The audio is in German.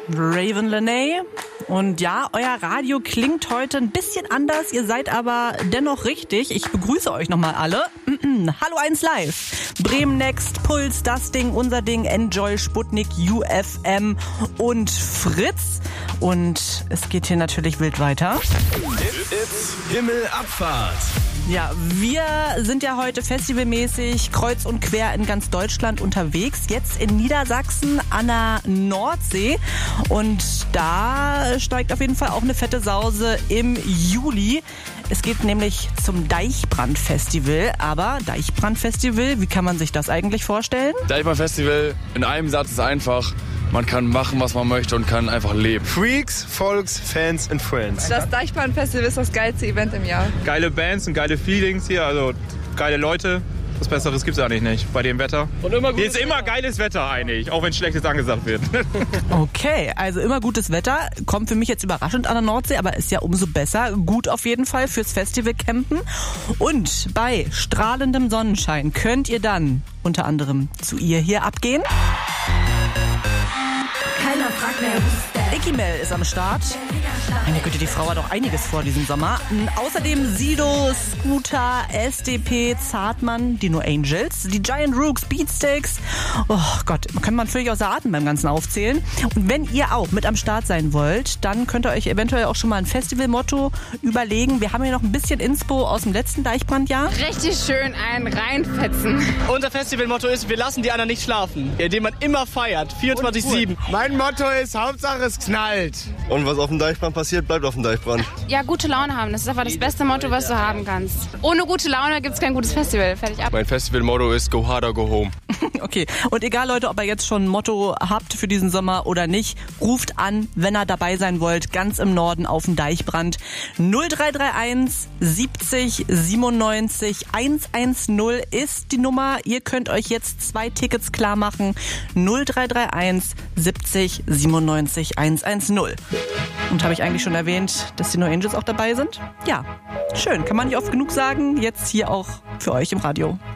Raven Lenae. Und ja, euer Radio klingt heute ein bisschen anders, ihr seid aber dennoch richtig. Ich begrüße euch nochmal alle. Hallo 1 Live. Bremen Next, Puls, das Ding, unser Ding, Enjoy, Sputnik, UFM und Fritz. Und es geht hier natürlich wild weiter. It's Himmelabfahrt. Ja, wir sind ja heute festivalmäßig kreuz und quer in ganz Deutschland unterwegs. Jetzt in Niedersachsen an der Nordsee. Und da steigt auf jeden Fall auch eine fette Sause im Juli. Es geht nämlich zum Deichbrand-Festival. Aber Deichbrand-Festival, wie kann man sich das eigentlich vorstellen? Deichbrand-Festival in einem Satz ist einfach: Man kann machen, was man möchte und kann einfach leben. Freaks, Folks, Fans and Friends. Das Deichbrand-Festival ist das geilste Event im Jahr. Geile Bands und geile Feelings hier, also geile Leute. Was Besseres gibt's eigentlich nicht bei dem Wetter. Und hier ist immer geiles Wetter eigentlich, auch wenn Schlechtes angesagt wird. Okay, also immer gutes Wetter. Kommt für mich jetzt überraschend an der Nordsee, aber ist ja umso besser. Gut auf jeden Fall fürs Festival-Campen. Und bei strahlendem Sonnenschein könnt ihr dann unter anderem zu ihr hier abgehen. Keiner fragt mehr, Icky Mel ist am Start. Meine Güte, die Frau hat doch einiges vor diesem Sommer. Außerdem Sido, Scooter, SDP, Zartmann, die No Angels, die Giant Rooks, Beatsteaks. Oh Gott, kann man völlig außer Atem beim Ganzen aufzählen. Und wenn ihr auch mit am Start sein wollt, dann könnt ihr euch eventuell auch schon mal ein Festivalmotto überlegen. Wir haben hier noch ein bisschen Inspo aus dem letzten Deichbrandjahr. Richtig schön einen reinfetzen. Unser Festivalmotto ist: Wir lassen die anderen nicht schlafen, indem man immer feiert, 24/7. Mein Motto ist: Hauptsache es knallt. Und was auf dem Deichbrand passiert, bleibt auf dem Deichbrand. Ja, gute Laune haben. Das ist einfach das beste Motto, was du haben kannst. Ohne gute Laune gibt's kein gutes Festival. Fertig ab. Mein Festivalmotto ist: Go harder, go home. Okay, und egal Leute, ob ihr jetzt schon ein Motto habt für diesen Sommer oder nicht, ruft an, wenn ihr dabei sein wollt, ganz im Norden auf dem Deichbrand. 0331 70 97 110 ist die Nummer. Ihr könnt euch jetzt 2 Tickets klar machen. 0331 70 97 110. Und habe ich eigentlich schon erwähnt, dass die No Angels auch dabei sind? Ja, schön. Kann man nicht oft genug sagen. Jetzt hier auch für euch im Radio.